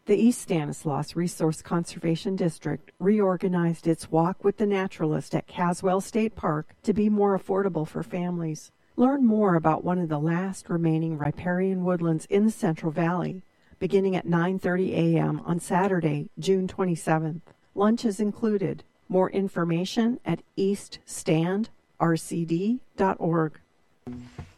The East Stanislaus Resource Conservation District reorganized its Walk with the Naturalist at Caswell State Park to be more affordable for families. Learn more about one of the last remaining riparian woodlands in the Central Valley, beginning at 9:30 a.m. on Saturday, June 27th. Lunch is included. More information at eaststandrcd.org.